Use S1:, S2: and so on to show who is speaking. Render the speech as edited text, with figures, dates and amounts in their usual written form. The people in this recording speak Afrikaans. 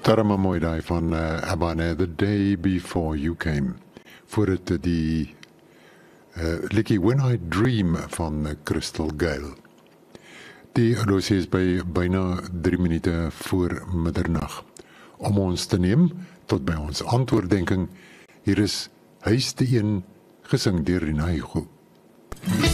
S1: Darem mooi daai van ABBA, The Day Before You Came. Voor het die liedjie When I Dream van Crystal Gayle. Die horlosie is by byna 3 minute voor middernag. Om ons te neem tot by ons antwoorddenking, hier is Huis te een, gesing deur Rina Hugo.